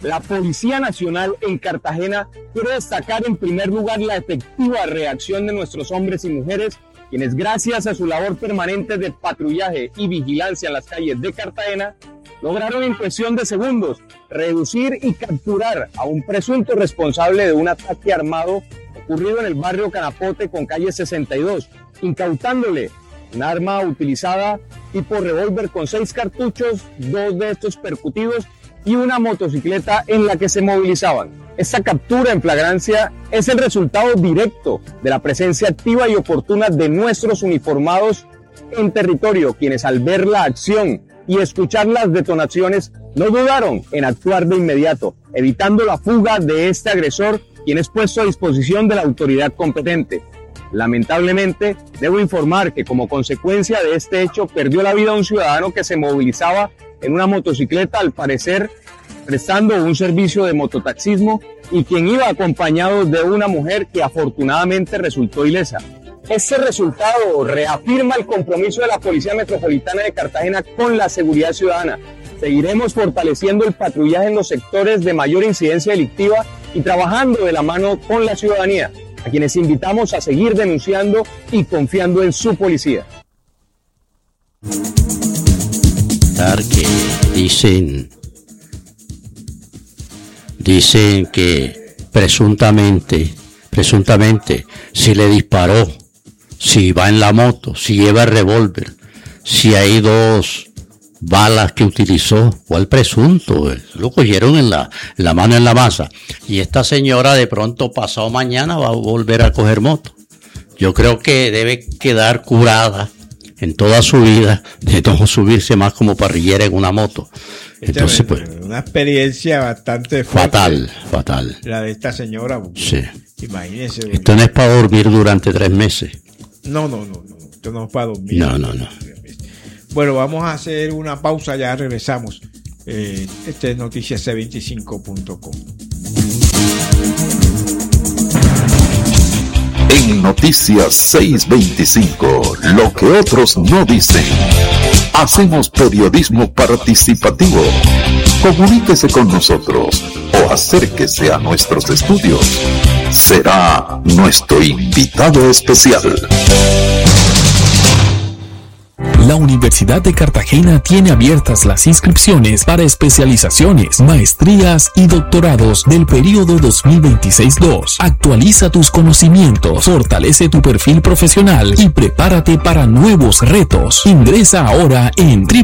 La Policía Nacional en Cartagena quiere destacar en primer lugar la efectiva reacción de nuestros hombres y mujeres, quienes gracias a su labor permanente de patrullaje y vigilancia en las calles de Cartagena, lograron en cuestión de segundos reducir y capturar a un presunto responsable de un ataque armado ocurrido en el barrio Canapote con calle 62, incautándole un arma utilizada tipo revólver con 6 cartuchos, 2 de estos percutidos y una motocicleta en la que se movilizaban. Esta captura en flagrancia es el resultado directo de la presencia activa y oportuna de nuestros uniformados en territorio, quienes al ver la acción y escuchar las detonaciones no dudaron en actuar de inmediato, evitando la fuga de este agresor, quien es puesto a disposición de la autoridad competente. Lamentablemente, debo informar que como consecuencia de este hecho perdió la vida un ciudadano que se movilizaba en una motocicleta, al parecer prestando un servicio de mototaxismo, y quien iba acompañado de una mujer que afortunadamente resultó ilesa. Este resultado reafirma el compromiso de la Policía Metropolitana de Cartagena con la seguridad ciudadana. Seguiremos fortaleciendo el patrullaje en los sectores de mayor incidencia delictiva y trabajando de la mano con la ciudadanía, a quienes invitamos a seguir denunciando y confiando en su policía. Que dicen que presuntamente si le disparó, si va en la moto, si lleva el revólver, si hay 2 balas que utilizó, o el presunto, lo cogieron en la mano en la masa, y esta señora de pronto pasado mañana va a volver a coger moto. Yo creo que debe quedar curada en toda su vida de no subirse más como parrillera en una moto. Entonces, pues, una experiencia bastante fuerte, fatal. La de esta señora. Sí. Imagínense. Esto no es para dormir durante 3 meses. No. Esto no es para dormir. No. Bueno, vamos a hacer una pausa, ya regresamos. Este es noticiasc25.com. En Noticias 625, lo que otros no dicen. Hacemos periodismo participativo. Comuníquese con nosotros o acérquese a nuestros estudios. Será nuestro invitado especial. La Universidad de Cartagena tiene abiertas las inscripciones para especializaciones, maestrías y doctorados del periodo 2026-2. Actualiza tus conocimientos, fortalece tu perfil profesional y prepárate para nuevos retos. Ingresa ahora en